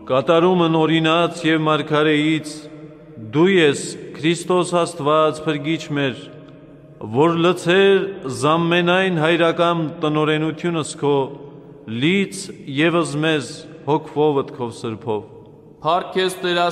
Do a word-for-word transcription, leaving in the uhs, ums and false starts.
կատարումն օրինաց և մարգարեից, դու ես Քրիստոս Աստված փրկիչ մեր, որ լցեր զամմենայն հայրական տնօրենությունս քո, լից ևս մեզ հոգվով ըտքով սրբով։ Փառք քեզ Տեր